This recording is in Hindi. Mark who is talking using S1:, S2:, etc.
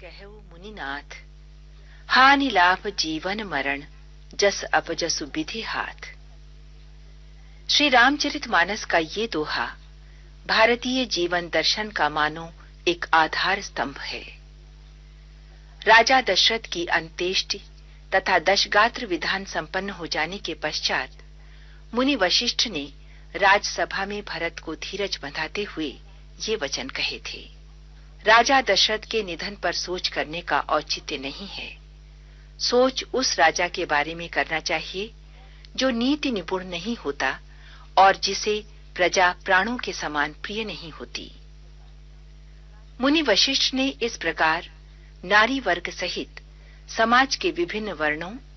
S1: कहऊ मुनिनाथ, हानि लाभ जीवन मरण, जस अपजसु विधि हाथ। श्री रामचरितमानस का ये दोहा भारतीय जीवन दर्शन का मानो एक आधार स्तंभ है। राजा दशरथ की अंत्येष्टि तथा दशगात्र विधान संपन्न हो जाने के पश्चात मुनि वशिष्ठ ने राजसभा में भरत को धीरज बंधाते हुए ये वचन कहे थे। राजा दशरथ के निधन पर सोच करने का औचित्य नहीं है। सोच उस राजा के बारे में करना चाहिए जो नीति निपुण नहीं होता और जिसे प्रजा प्राणों के समान प्रिय नहीं होती। मुनि वशिष्ठ ने इस प्रकार नारी वर्ग सहित समाज के विभिन्न वर्णों